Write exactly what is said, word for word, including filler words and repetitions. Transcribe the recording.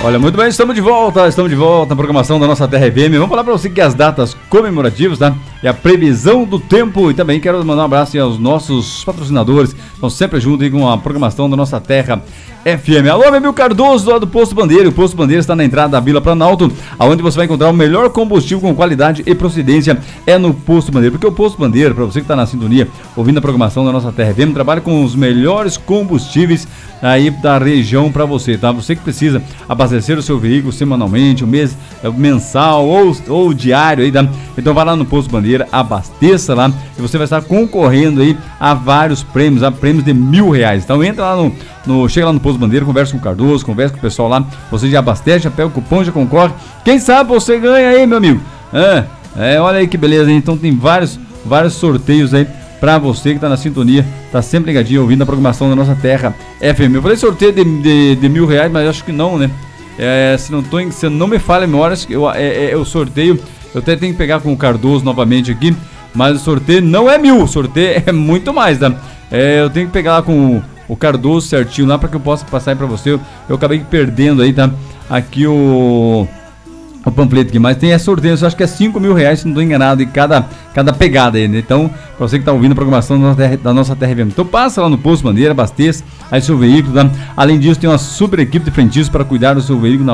Olha, muito bem, estamos de volta, estamos de volta na programação da nossa Terra F M. Vamos falar para você que as datas comemorativas, tá? E a previsão do tempo. E também quero mandar um abraço aos nossos patrocinadores, que estão sempre juntos aí com a programação da nossa Terra F M. Alô, Emil Cardoso, lá do Posto Bandeira. O Posto Bandeira está na entrada da Vila Planalto, onde você vai encontrar o melhor combustível com qualidade e procedência. É no Posto Bandeira, porque o Posto Bandeira, para você que está na sintonia, ouvindo a programação da nossa Terra F M, trabalha com os melhores combustíveis aí da região para você, tá? Você que precisa abastecer o seu veículo semanalmente, o mês, mensal ou, ou diário aí, tá? Então vai lá no Posto Bandeira, abasteça lá e você vai estar concorrendo aí a vários prêmios, a prêmios de mil reais. Então entra lá no, no chega lá no Posto Bandeira, conversa com o Cardoso, conversa com o pessoal lá, você já abastece, já pega o cupom, já concorre. Quem sabe você ganha aí, meu amigo. É, é, olha aí que beleza, hein? Então tem vários, vários sorteios aí pra você que tá na sintonia, tá sempre ligadinho ouvindo a programação da nossa Terra F M. Eu falei sorteio de, de, de mil reais, mas acho que não, né? É, se não tô em, se não me falha a memória, acho que eu, é, é, o sorteio, eu até tenho que pegar com o Cardoso novamente aqui, mas o sorteio não é mil, o sorteio é muito mais, tá? É, eu tenho que pegar lá com o, o Cardoso certinho lá pra que eu possa passar aí pra você. Eu, eu acabei perdendo aí, tá? Aqui o... o panfleto aqui, mas tem é sorteio, eu acho que é cinco mil reais, se não estou enganado, em cada, cada pegada aí, né? Então, para você que está ouvindo a programação da nossa, terra, da nossa Terra F M, então passa lá no Posto Bandeira, abasteça aí seu veículo, tá? Além disso, tem uma super equipe de frentistas para cuidar do seu veículo na